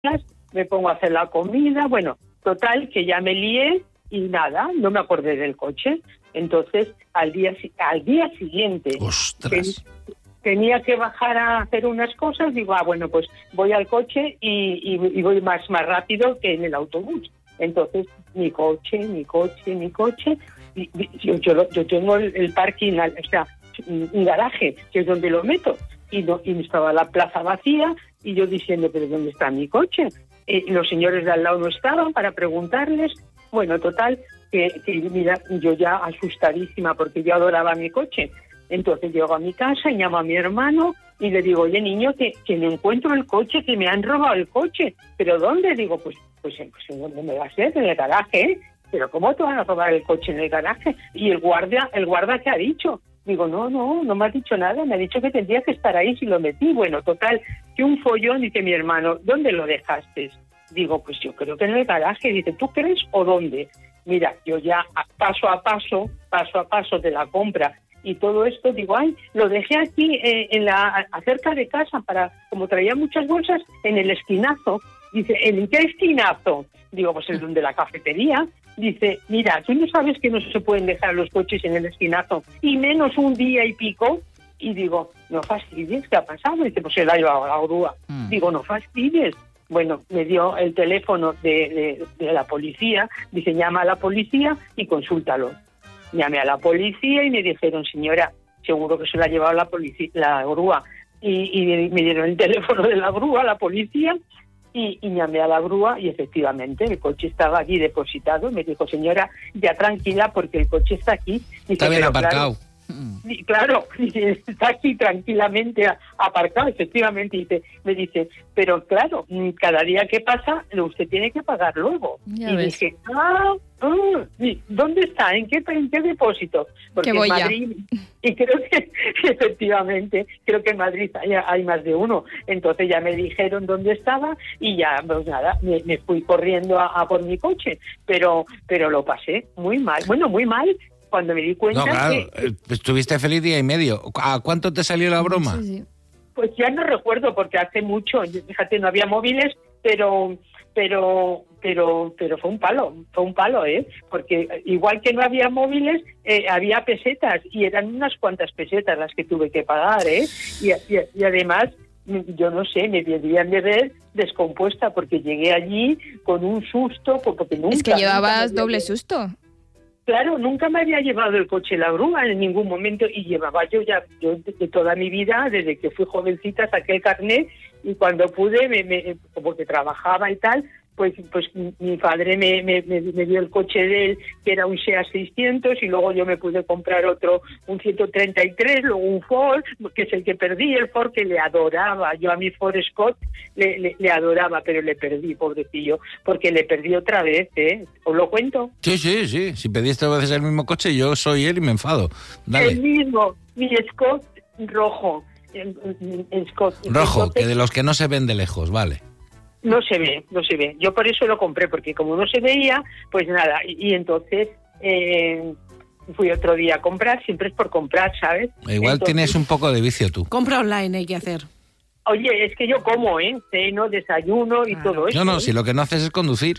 me pongo a hacer la comida, bueno, total, que ya me lié y nada, no me acordé del coche. Entonces, al día siguiente, ¡Ostras! tenía que bajar a hacer unas cosas, digo, bueno, pues voy al coche y voy más rápido que en el autobús. Entonces, mi coche, yo tengo el parking, o sea, un garaje, que es donde lo meto, y estaba la plaza vacía, y yo diciendo, ¿pero dónde está mi coche? Los señores de al lado no estaban para preguntarles. Bueno, total, que mira, yo ya asustadísima, porque yo adoraba mi coche. Entonces llego a mi casa y llamo a mi hermano y le digo, oye, niño, que no encuentro el coche, que me han robado el coche. ¿Pero dónde? Digo, pues ¿dónde me va a ser? En el garaje, ¿eh? ¿Pero cómo te van a robar el coche en el garaje? Y el guardia ¿qué ha dicho? Digo, no me ha dicho nada, me ha dicho que tendría que estar ahí si lo metí. Bueno, total, que un follón, dice mi hermano, ¿dónde lo dejaste? Digo, pues yo creo que en el garaje. Dice, ¿tú crees o dónde? Mira, yo ya paso a paso de la compra y todo esto, digo, lo dejé aquí acerca de casa, como traía muchas bolsas, en el esquinazo. Dice, ¿en qué esquinazo? Digo, pues el de la cafetería. Dice, mira, tú no sabes que no se pueden dejar los coches en el esquinazo, y menos un día y pico. Y digo, no fastidies, ¿qué ha pasado? Dice, pues se la ha llevado a la grúa. Digo, no fastidies. Bueno, me dio el teléfono de la policía. Dice, llama a la policía y consúltalo. Llamé a la policía y me dijeron, señora, seguro que se la ha llevado la grúa. Y me dieron el teléfono de la grúa, la policía, y llamé a la grúa y efectivamente el coche estaba allí depositado. Me dijo, señora, ya tranquila porque el coche está aquí. Dice, está bien aparcado. Claro, está aquí tranquilamente aparcado, efectivamente. Me dice, pero claro, cada día que pasa usted tiene que pagar luego. Ya y ves. dije, ¿dónde está? ¿En qué depósito? Porque en Madrid, y creo que efectivamente, creo que en Madrid hay más de uno. Entonces ya me dijeron dónde estaba y ya, pues nada, me fui corriendo a por mi coche, pero lo pasé muy mal. Bueno, muy mal. Cuando me di cuenta. No, claro, estuviste feliz día y medio. ¿A cuánto te salió la broma? Sí. Pues ya no recuerdo porque hace mucho, fíjate, no había móviles, pero fue un palo, porque igual que no había móviles, había pesetas y eran unas cuantas pesetas las que tuve que pagar, y además, yo no sé, me debían de ver descompuesta porque llegué allí con un susto, porque nunca. Es que llevabas doble susto. Claro, nunca me había llevado el coche la grúa en ningún momento y llevaba yo de toda mi vida, desde que fui jovencita, saqué el carnet y cuando pude, porque trabajaba y tal, pues mi padre me dio el coche de él, que era un SEAT 600, y luego yo me pude comprar otro, un 133, luego un Ford, que es el que perdí, el Ford que le adoraba. Yo a mi Ford Escort le adoraba, pero le perdí, pobrecillo, porque le perdí otra vez, ¿eh? ¿Os lo cuento? Sí. Si pedís 3 veces el mismo coche, yo soy él y me enfado. Dale. El mismo, mi Escort rojo. Rojo, Entonces, que de los que no se ven de lejos, vale. No se ve. Yo por eso lo compré, porque como no se veía, pues nada. Y entonces fui otro día a comprar, siempre es por comprar, ¿sabes? Igual entonces, tienes un poco de vicio tú. Compra online hay que hacer. Oye, es que yo como, ceno, desayuno y todo eso. No, si lo que no haces es conducir.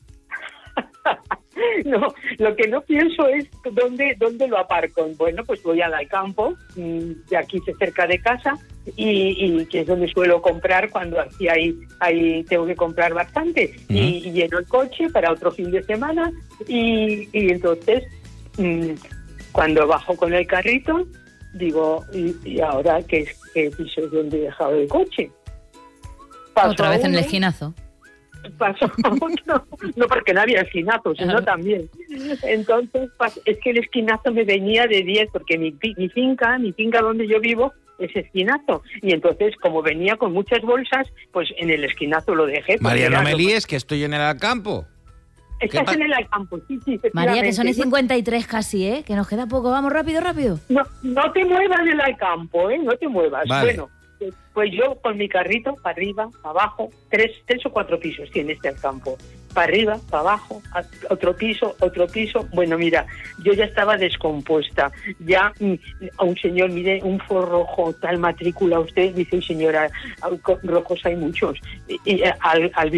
No, lo que no pienso es dónde lo aparco. Bueno, pues voy al campo, de aquí cerca de casa, y que es donde suelo comprar cuando aquí tengo que comprar bastante. Y lleno el coche para otro fin de semana, y entonces cuando bajo con el carrito, digo, ¿y ahora qué piso es donde he dejado el coche? Otra vez en el esquinazo. Pasó no porque no había esquinazo, sino también. Entonces, es que el esquinazo me venía de 10, porque mi finca donde yo vivo es esquinazo. Y entonces, como venía con muchas bolsas, pues en el esquinazo lo dejé. María, no me líes, que estoy en el campo. Estás en el campo, sí, María, que son y 53 casi, que nos queda poco. Vamos, rápido. No te muevas del campo, no te muevas. Vale. Bueno, pues yo con mi carrito, para arriba, para abajo, tres o cuatro pisos tiene este campo. para arriba, para abajo, otro piso. Bueno, mira, yo ya estaba descompuesta. Ya a un señor, mire, un Ford rojo, tal matrícula usted, dice, señora, rojos hay muchos. Y al